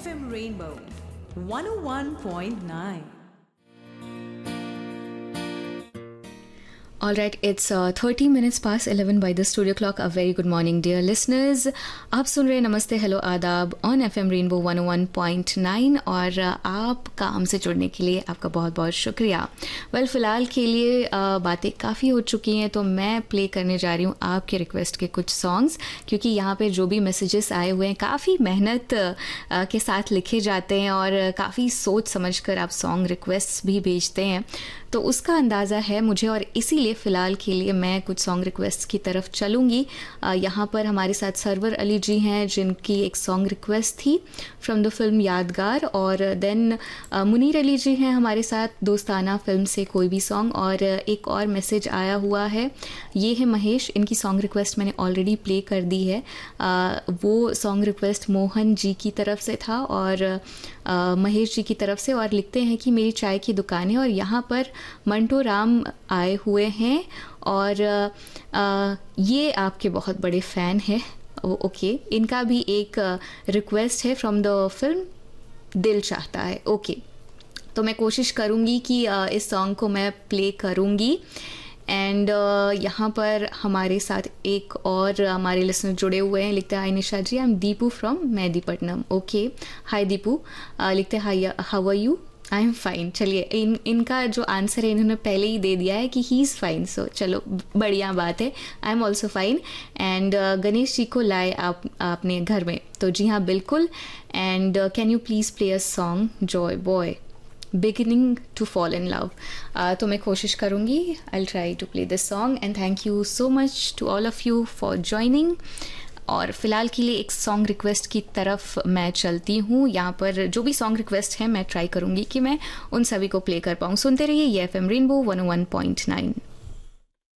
FM Rainbow 101.9. All right, it's 30 minutes past 11 by the studio clock. A very good morning, dear listeners. आप सुन रहे नमस्ते hello आदाब on FM rainbow 101.9 और आपका हमसे जुड़ने के लिए आपका बहुत बहुत शुक्रिया। वेल, फ़िलहाल के लिए बातें काफ़ी हो चुकी हैं, तो मैं प्ले करने जा रही हूँ आपके रिक्वेस्ट के कुछ सॉन्ग्स, क्योंकि यहाँ पे जो भी मैसेजेस आए हुए हैं काफ़ी मेहनत के साथ लिखे जाते हैं और काफ़ी सोच समझ कर आप सॉन्ग रिक्वेस्ट्स भी भेजते हैं, तो उसका अंदाज़ा है मुझे। और इसीलिए फ़िलहाल के लिए मैं कुछ सॉन्ग रिक्वेस्ट की तरफ चलूँगी। यहाँ पर हमारे साथ सरवर अली जी हैं, जिनकी एक सॉन्ग रिक्वेस्ट थी फ्रॉम द फिल्म यादगार, और देन मुनीर अली जी हैं हमारे साथ, दोस्ताना फिल्म से कोई भी सॉन्ग। और एक और मैसेज आया हुआ है, ये है महेश, इनकी सॉन्ग रिक्वेस्ट मैंने ऑलरेडी प्ले कर दी है। वो सॉन्ग रिक्वेस्ट मोहन जी की तरफ से था और महेश जी की तरफ से, और लिखते हैं कि मेरी चाय की दुकान है, और यहाँ पर मंटो राम आए हुए हैं और ये आपके बहुत बड़े फ़ैन हैं। ओके, इनका भी एक रिक्वेस्ट है फ्रॉम द फिल्म दिल चाहता है। ओके, तो मैं कोशिश करूँगी कि इस सॉन्ग को मैं प्ले करूँगी। एंड यहाँ पर हमारे साथ एक और हमारे लिसनर जुड़े हुए हैं, लिखते हैं हाय निशा जी, I am Deepu from Mehdipatnam. Okay, हाय दीपू। लिखते हैं हाय, how are you? I am fine. चलिए, इनका जो आंसर है इन्होंने पहले ही दे दिया है कि ही इज़ फाइन, सो चलो बढ़िया बात है। I am also fine. And Ganesh ji को लाए आपने घर में, तो जी हाँ बिल्कुल। And can you please play a song Joy boy beginning to fall in love. तो मैं कोशिश करूँगी, I will try to play this song. And thank you so much to all of you for joining. और फ़िलहाल के लिए एक song request की तरफ मैं चलती हूँ। यहाँ पर जो भी सॉन्ग रिक्वेस्ट है मैं ट्राई करूँगी कि मैं उन सभी को प्ले कर पाऊँ। सुनते रहिए ये FM रेनबो 101.9।